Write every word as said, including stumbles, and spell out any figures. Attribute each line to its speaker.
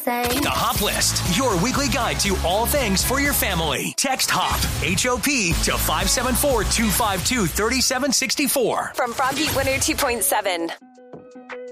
Speaker 1: saying?
Speaker 2: The Hop List, your weekly guide to all things for your family. Text HOP, H O P, to five seven four, two five two, three seven six four.
Speaker 3: From Froggy one oh two point seven.